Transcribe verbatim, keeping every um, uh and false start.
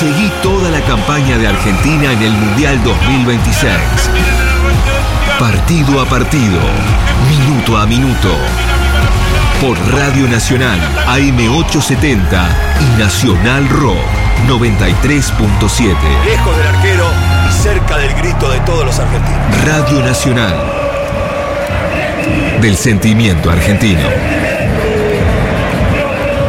Seguí toda la campaña de Argentina en el Mundial dos mil veintiséis. Partido a partido, minuto a minuto. Por Radio Nacional, A M ochocientos setenta y Nacional Rock noventa y tres punto siete. Lejos del arquero y cerca del grito de todos los argentinos. Radio Nacional. Del sentimiento argentino.